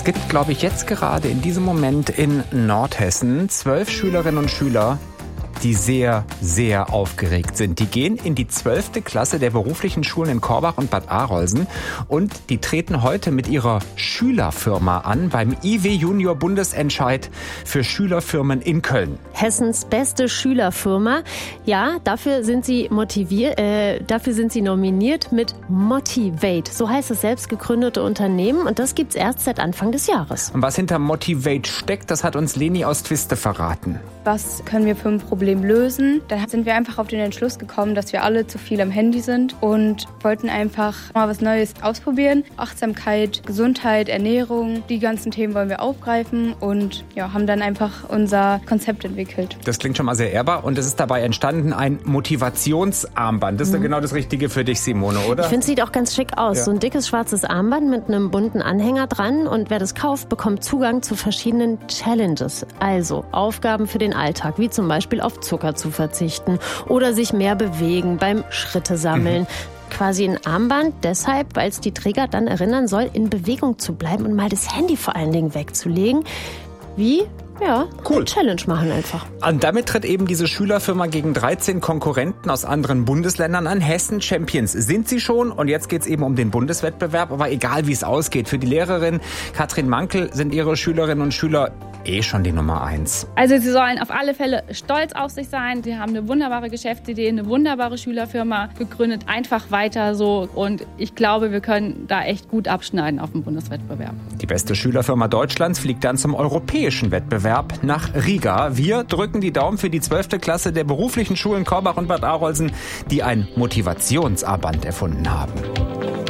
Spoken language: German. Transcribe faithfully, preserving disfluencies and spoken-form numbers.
gibt, glaube ich, jetzt gerade in diesem Moment in Nordhessen zwölf Schülerinnen und Schüler, die sehr, sehr aufgeregt sind. Die gehen in die zwölfte Klasse der beruflichen Schulen in Korbach und Bad Arolsen und die treten heute mit ihrer Schülerfirma an beim I W Junior Bundesentscheid für Schülerfirmen in Köln. Hessens beste Schülerfirma. Ja, dafür sind sie motiviert, äh, dafür sind sie nominiert mit Motivate. So heißt das selbst gegründete Unternehmen und das gibt's erst seit Anfang des Jahres. Und was hinter Motivate steckt, das hat uns Leni aus Twiste verraten. Was können wir für ein Problem lösen? Dann sind wir einfach auf den Entschluss gekommen, dass wir alle zu viel am Handy sind und wollten einfach mal was Neues ausprobieren. Achtsamkeit, Gesundheit, Ernährung, die ganzen Themen wollen wir aufgreifen und ja, haben dann einfach unser Konzept entwickelt. Das klingt schon mal sehr ehrbar und es ist dabei entstanden ein Motivationsarmband. Das ist mhm. ja genau das Richtige für dich, Simone, oder? Ich finde, es sieht auch ganz schick aus. Ja. So ein dickes schwarzes Armband mit einem bunten Anhänger dran und wer das kauft, bekommt Zugang zu verschiedenen Challenges. Also Aufgaben für den Alltag, wie zum Beispiel auf Zucker zu verzichten oder sich mehr bewegen beim Schritte sammeln. Mhm. Quasi ein Armband deshalb, weil es die Träger dann erinnern soll, in Bewegung zu bleiben und mal das Handy vor allen Dingen wegzulegen. Wie? Ja, cool. Eine Challenge machen einfach. Und damit tritt eben diese Schülerfirma gegen dreizehn Konkurrenten aus anderen Bundesländern an. Hessen Champions sind sie schon und jetzt geht's eben um den Bundeswettbewerb. Aber egal wie es ausgeht, für die Lehrerin Katrin Mankel sind ihre Schülerinnen und Schüler eh schon die Nummer eins. Also sie sollen auf alle Fälle stolz auf sich sein. Sie haben eine wunderbare Geschäftsidee, eine wunderbare Schülerfirma gegründet. Einfach weiter so und ich glaube, wir können da echt gut abschneiden auf dem Bundeswettbewerb. Die beste Schülerfirma Deutschlands fliegt dann zum europäischen Wettbewerb nach Riga. Wir drücken die Daumen für die zwölfte Klasse der beruflichen Schulen Korbach und Bad Arolsen, die ein Motivationsarmband erfunden haben.